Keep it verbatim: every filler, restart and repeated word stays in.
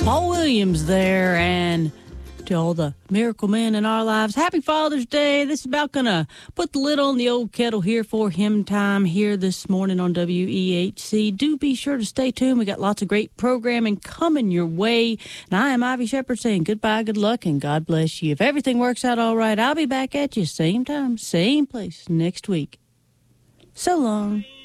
Paul Williams there, and to all the miracle men in our lives, happy Father's Day. This is about going to put the lid on the old kettle here for hymn time here this morning on W E H C. Do be sure to stay tuned. We got lots of great programming coming your way. And I am Ivy Shepherd saying goodbye, good luck, and God bless you. If everything works out all right, I'll be back at you same time, same place next week. So long.